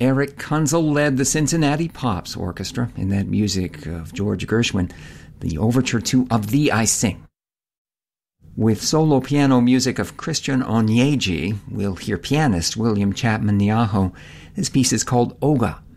Eric Kunzel led the Cincinnati Pops Orchestra in that music of George Gershwin, the overture to Of Thee I Sing. With solo piano music of Christian Onyeji, we'll hear pianist William Chapman Nyaho. This piece is called Oga.